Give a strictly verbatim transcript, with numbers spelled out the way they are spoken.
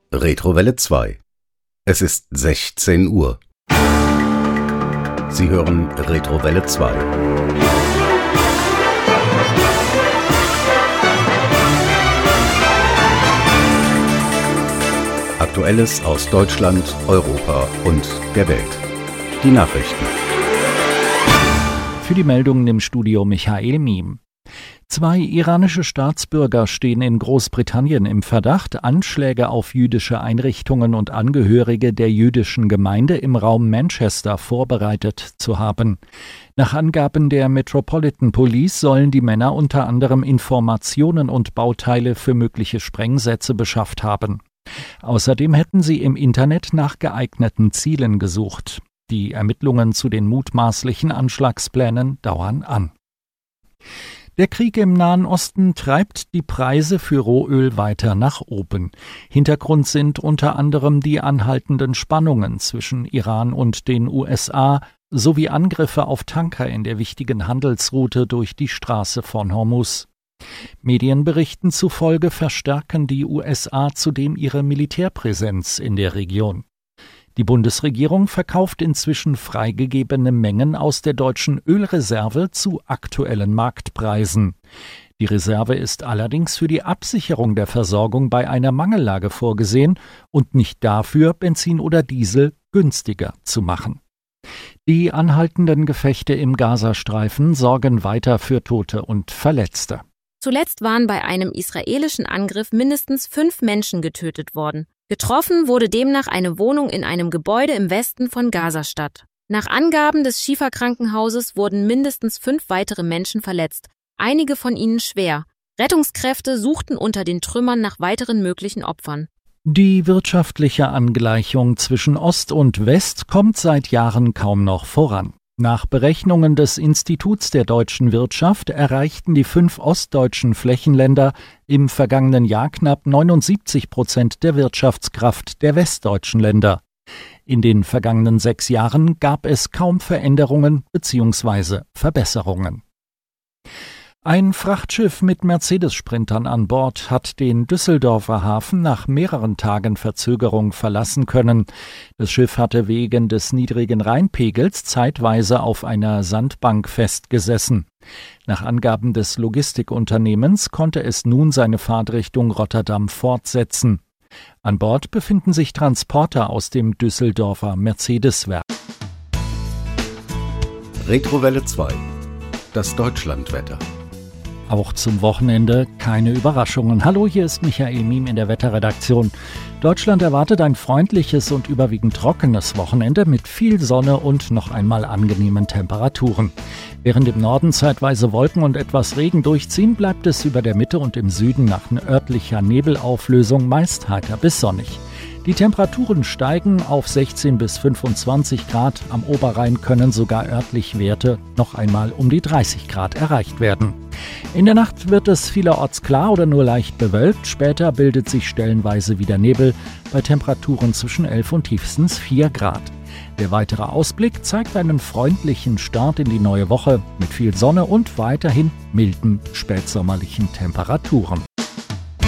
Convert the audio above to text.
Retrowelle zwei. Es ist sechzehn Uhr. Sie hören Retrowelle zwei. Aktuelles aus Deutschland, Europa und der Welt. Die Nachrichten. Für die Meldungen im Studio Michael Miem. Zwei iranische Staatsbürger stehen in Großbritannien im Verdacht, Anschläge auf jüdische Einrichtungen und Angehörige der jüdischen Gemeinde im Raum Manchester vorbereitet zu haben. Nach Angaben der Metropolitan Police sollen die Männer unter anderem Informationen und Bauteile für mögliche Sprengsätze beschafft haben. Außerdem hätten sie im Internet nach geeigneten Zielen gesucht. Die Ermittlungen zu den mutmaßlichen Anschlagsplänen dauern an. Der Krieg im Nahen Osten treibt die Preise für Rohöl weiter nach oben. Hintergrund sind unter anderem die anhaltenden Spannungen zwischen Iran und den U S A sowie Angriffe auf Tanker in der wichtigen Handelsroute durch die Straße von Hormuz. Medienberichten zufolge verstärken die U S A zudem ihre Militärpräsenz in der Region. Die Bundesregierung verkauft inzwischen freigegebene Mengen aus der deutschen Ölreserve zu aktuellen Marktpreisen. Die Reserve ist allerdings für die Absicherung der Versorgung bei einer Mangellage vorgesehen und nicht dafür, Benzin oder Diesel günstiger zu machen. Die anhaltenden Gefechte im Gazastreifen sorgen weiter für Tote und Verletzte. Zuletzt waren bei einem israelischen Angriff mindestens fünf Menschen getötet worden. Getroffen wurde demnach eine Wohnung in einem Gebäude im Westen von Gazastadt. Nach Angaben des Schifa-Krankenhauses wurden mindestens fünf weitere Menschen verletzt, einige von ihnen schwer. Rettungskräfte suchten unter den Trümmern nach weiteren möglichen Opfern. Die wirtschaftliche Angleichung zwischen Ost und West kommt seit Jahren kaum noch voran. Nach Berechnungen des Instituts der deutschen Wirtschaft erreichten die fünf ostdeutschen Flächenländer im vergangenen Jahr knapp neunundsiebzig Prozent der Wirtschaftskraft der westdeutschen Länder. In den vergangenen sechs Jahren gab es kaum Veränderungen bzw. Verbesserungen. Ein Frachtschiff mit Mercedes-Sprintern an Bord hat den Düsseldorfer Hafen nach mehreren Tagen Verzögerung verlassen können. Das Schiff hatte wegen des niedrigen Rheinpegels zeitweise auf einer Sandbank festgesessen. Nach Angaben des Logistikunternehmens konnte es nun seine Fahrtrichtung Rotterdam fortsetzen. An Bord befinden sich Transporter aus dem Düsseldorfer Mercedes-Werk. Retrowelle zwei. Das Deutschlandwetter. Auch zum Wochenende keine Überraschungen. Hallo, hier ist Michael Miem in der Wetterredaktion. Deutschland erwartet ein freundliches und überwiegend trockenes Wochenende mit viel Sonne und noch einmal angenehmen Temperaturen. Während im Norden zeitweise Wolken und etwas Regen durchziehen, bleibt es über der Mitte und im Süden nach örtlicher Nebelauflösung meist heiter bis sonnig. Die Temperaturen steigen auf sechzehn bis fünfundzwanzig Grad. Am Oberrhein können sogar örtlich Werte noch einmal um die dreißig Grad erreicht werden. In der Nacht wird es vielerorts klar oder nur leicht bewölkt. Später bildet sich stellenweise wieder Nebel bei Temperaturen zwischen elf und tiefstens vier Grad. Der weitere Ausblick zeigt einen freundlichen Start in die neue Woche mit viel Sonne und weiterhin milden spätsommerlichen Temperaturen.